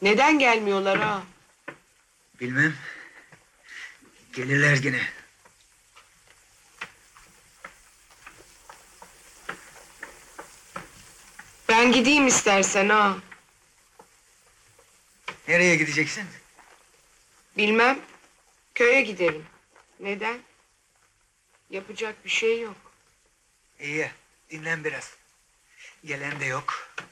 Neden gelmiyorlar ha? Bilmem. Gelirler gene. Ben gideyim istersen ha. Nereye gideceksin? Bilmem. Köye giderim. Neden? Yapacak bir şey yok. İyi, dinlen biraz. Gelen de yok.